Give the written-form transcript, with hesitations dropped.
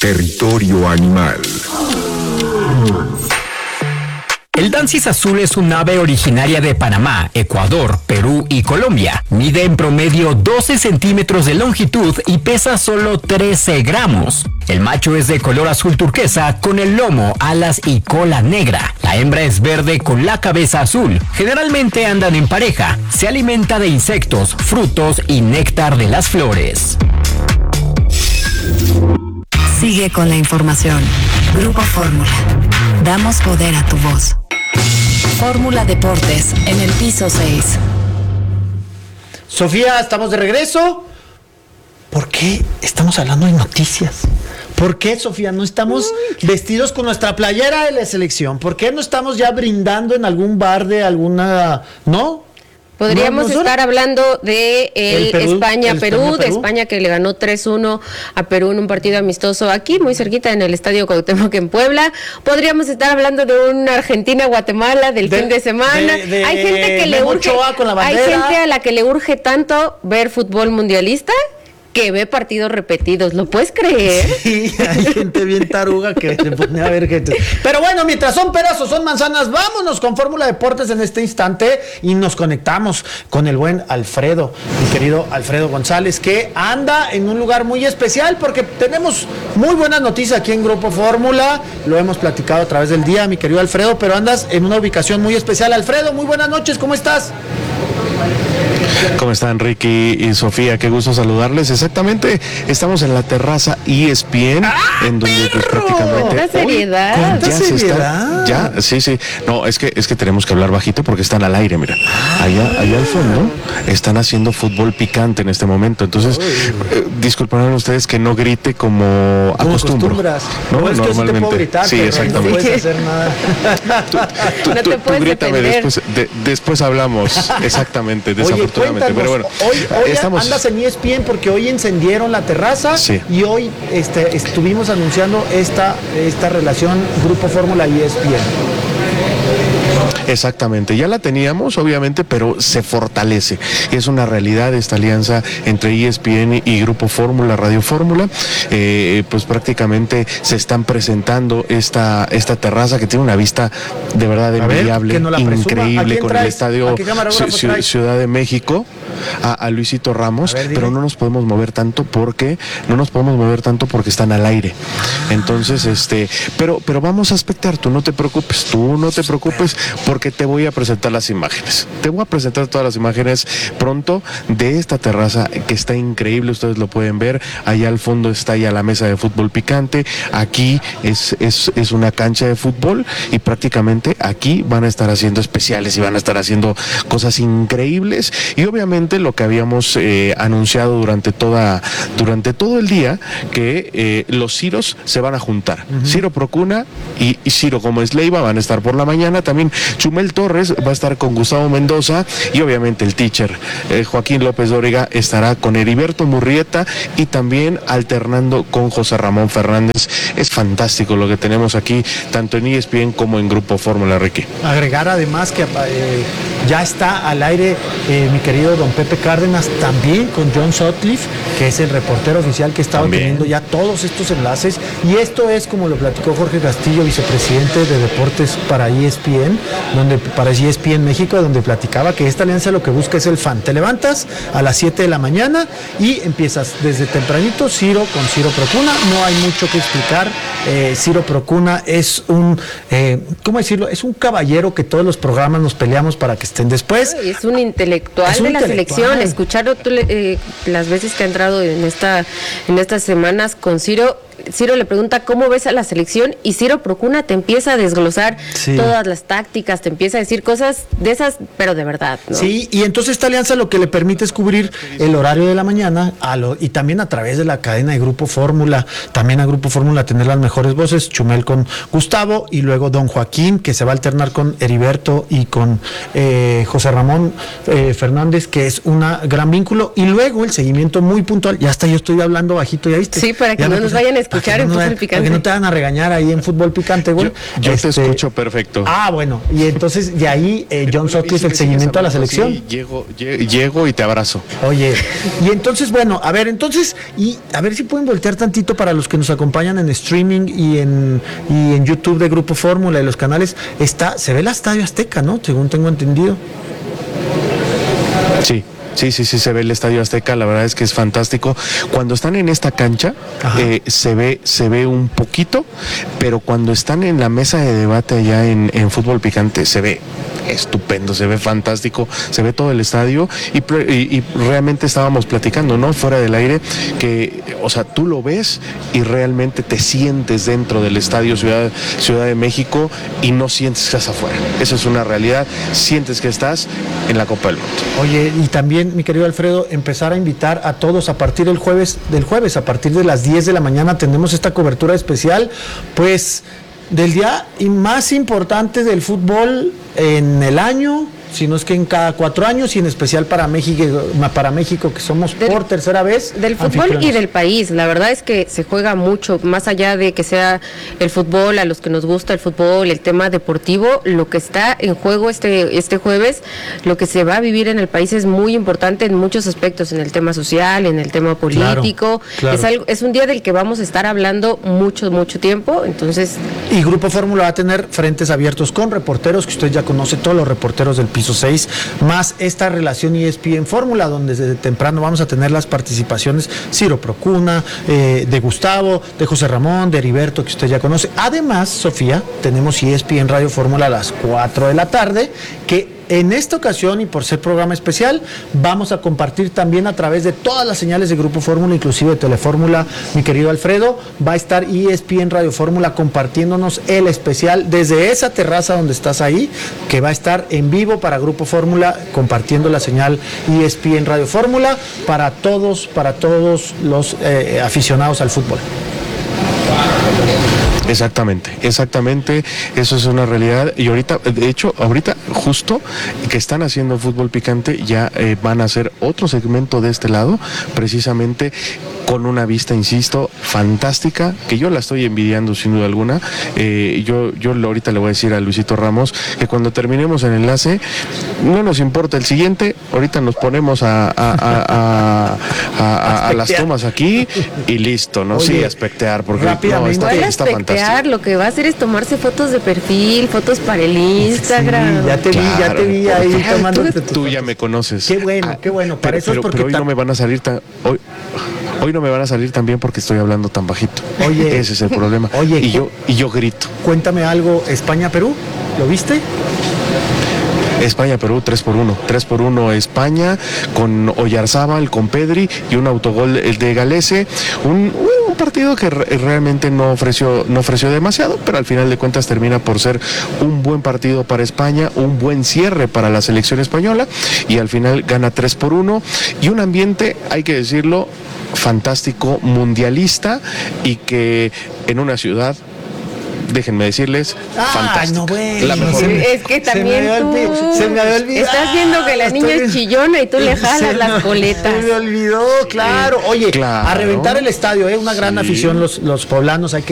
Territorio Animal. El Dancis azul es un ave originaria de Panamá, Ecuador, Perú y Colombia. Mide en promedio 12 centímetros de longitud y pesa solo 13 gramos. El macho es de color azul turquesa con el lomo, alas y cola negra. La hembra es verde con la cabeza azul. Generalmente andan en pareja. Se alimenta de insectos, frutos y néctar de las flores. Sigue con la información. Grupo Fórmula. Damos poder a tu voz. Fórmula Deportes, en el piso 6. Sofía, estamos de regreso. ¿Por qué estamos hablando de noticias? ¿Por qué, Sofía, no estamos vestidos con nuestra playera de la selección? ¿Por qué no estamos ya brindando en algún bar de alguna... ¿No? Podríamos estar hablando de España-Perú, de España que le ganó 3-1 a Perú en un partido amistoso aquí, muy cerquita en el Estadio Cuauhtémoc en Puebla. Podríamos estar hablando de una Argentina-Guatemala del fin de semana. Hay gente que le urge, hay gente a la que le urge tanto ver fútbol mundialista que ve partidos repetidos, ¿lo puedes creer? Sí, hay gente bien taruga que se pone a ver gente. Pero bueno, mientras son peras o son manzanas, vámonos con Fórmula Deportes en este instante y nos conectamos con el buen Alfredo, mi querido Alfredo González, que anda en un lugar muy especial porque tenemos muy buenas noticias aquí en Grupo Fórmula, lo hemos platicado a través del día, mi querido Alfredo, pero andas en una ubicación muy especial. Alfredo, muy buenas noches, ¿cómo estás? ¿Cómo están, Ricky y Sofía? Qué gusto saludarles. Exactamente, estamos en la terraza ESPN, en donde pues, prácticamente... ¡Qué seriedad! Ya se está, ya, sí. No, es que tenemos que hablar bajito porque están al aire, mira. Allá al fondo están haciendo fútbol picante en este momento. Entonces, disculparán ustedes que no grite como acostumbro. No, es que sí te puedo gritar, sí, exactamente. No puedes hacer nada. Tú grítame después hablamos. Exactamente, desafortunadamente. Pero bueno, hoy andas en ESPN porque hoy encendieron la terraza, sí. Y hoy estuvimos anunciando esta relación Grupo Fórmula y ESPN. Exactamente, ya la teníamos obviamente, pero se fortalece. Es una realidad esta alianza entre ESPN y Grupo Fórmula, Radio Fórmula. Pues prácticamente se están presentando esta terraza que tiene una vista de verdad envidiable, increíble, con el estadio Ciudad de México, a Luisito Ramos, pero no nos podemos mover tanto porque están al aire. Entonces, pero vamos a expectar, tú no te preocupes, porque te voy a presentar las imágenes. Te voy a presentar todas las imágenes pronto de esta terraza que está increíble, ustedes lo pueden ver. Allá al fondo está ya la mesa de fútbol picante. Aquí es una cancha de fútbol y prácticamente aquí van a estar haciendo especiales y van a estar haciendo cosas increíbles. Y obviamente lo que habíamos anunciado durante todo el día, que los Ciros se van a juntar. Ciro Procuna y Ciro Gómez Leiva van a estar por la mañana. También Chumel Torres va a estar con Gustavo Mendoza y obviamente el teacher Joaquín López Dóriga estará con Heriberto Murrieta y también alternando con José Ramón Fernández. Es fantástico lo que tenemos aquí, tanto en ESPN como en Grupo Fórmula, Ricky. Agregar además que ya está al aire mi querido don Pepe Cárdenas, también con John Sutcliffe, que es el reportero oficial que estaba teniendo ya todos estos enlaces, y esto es como lo platicó Jorge Castillo, vicepresidente de Deportes para ESPN, para ESPN México, donde platicaba que esta alianza lo que busca es el fan. Te levantas a las 7 de la mañana y empiezas desde tempranito Ciro con Ciro Procuna, no hay mucho que explicar. Ciro Procuna es ¿cómo decirlo? Es un caballero que todos los programas nos peleamos para que estén después. Es un intelectual de la selección. Escucharlo las veces que ha entrado en estas semanas con Ciro le pregunta cómo ves a la selección y Ciro Procuna te empieza a desglosar todas las tácticas, te empieza a decir cosas de esas, pero de verdad, ¿no? Sí, y entonces esta alianza lo que le permite es cubrir el horario de la mañana y también a través de la cadena de Grupo Fórmula, también a Grupo Fórmula tener las mejores voces, Chumel con Gustavo y luego don Joaquín, que se va a alternar con Heriberto y con José Ramón Fernández, que es un gran vínculo, y luego el seguimiento muy puntual. Ya hasta yo estoy hablando bajito, ¿ya viste? Sí, para que no nos vayan a escuchar escuchar en Fútbol Picante. Para que no te van a regañar ahí en Fútbol Picante, güey. Yo te escucho perfecto. Bueno, y entonces de ahí John Sutcliffe, el seguimiento a la selección. Sí, llego y te abrazo. Oye, y entonces, bueno, a ver si pueden voltear tantito para los que nos acompañan en streaming y en YouTube de Grupo Fórmula y los canales. Se ve el Estadio Azteca, ¿no? Según tengo entendido. Sí, se ve el Estadio Azteca, la verdad es que es fantástico. Cuando están en esta cancha, se ve un poquito, pero cuando están en la mesa de debate allá en Fútbol Picante, se ve estupendo, se ve fantástico, se ve todo el estadio y realmente estábamos platicando, ¿no? Fuera del aire, que, o sea, tú lo ves y realmente te sientes dentro del estadio Ciudad de México y no sientes que estás afuera. Eso es una realidad, sientes que estás en la Copa del Mundo. Oye, y también, mi querido Alfredo, empezar a invitar a todos a partir del jueves, a partir de las 10 de la mañana, tenemos esta cobertura especial, pues, del día más importante del fútbol en el año, si no es que en cada 4 años, y en especial para México, que somos por tercera vez del fútbol y del país. La verdad es que se juega mucho, más allá de que sea el fútbol, a los que nos gusta el fútbol, el tema deportivo, lo que está en juego este jueves, lo que se va a vivir en el país es muy importante en muchos aspectos, en el tema social, en el tema político. Claro. Es un día del que vamos a estar hablando mucho tiempo, entonces... Y Grupo Fórmula va a tener frentes abiertos con reporteros, que usted ya conoce, todos los reporteros del piso 6, más esta relación ESPN Fórmula, donde desde temprano vamos a tener las participaciones Ciro Procuna, de Gustavo, de José Ramón, de Heriberto, que usted ya conoce. Además, Sofía, tenemos ESPN Radio Fórmula a las 4 de la tarde, que en esta ocasión, y por ser programa especial, vamos a compartir también a través de todas las señales de Grupo Fórmula, inclusive de Telefórmula, mi querido Alfredo. Va a estar ESPN Radio Fórmula compartiéndonos el especial desde esa terraza donde estás ahí, que va a estar en vivo para Grupo Fórmula, compartiendo la señal ESPN Radio Fórmula para todos los aficionados al fútbol. Exactamente, eso es una realidad. Y ahorita justo que están haciendo Fútbol Picante, ya van a hacer otro segmento de este lado, precisamente con una vista, insisto, fantástica, que yo la estoy envidiando sin duda alguna. Yo ahorita le voy a decir a Luisito Ramos que cuando terminemos el enlace, no nos importa el siguiente, ahorita nos ponemos a las tomas aquí y listo, ¿no? Oye, sí, a espectear, porque está fantástico. Lo que va a hacer es tomarse fotos de perfil, fotos para el Instagram. Sí, ya te vi ahí tomándote. Tú ya me conoces. Qué bueno, para eso es porque... Pero hoy no me van a salir Hoy no me van a salir tan bien porque estoy hablando tan bajito. Oye, ese es el problema. Oye, y yo grito. Cuéntame algo, España-Perú, ¿lo viste? España-Perú 3-1. 3-1 España, con Oyarzábal, con Pedri y un autogol de Galese. Un partido que realmente no ofreció demasiado, pero al final de cuentas termina por ser un buen partido para España, un buen cierre para la selección española, y al final gana 3-1, y un ambiente, hay que decirlo, fantástico, mundialista, y que en una ciudad, déjenme decirles, fantástico. No, bueno, la mejor. Es que también se me había olvidado. Estás viendo que la niña es chillona y tú le jalas las coletas. Se me olvidó, claro. Oye, a reventar el estadio, una gran afición los poblanos, hay que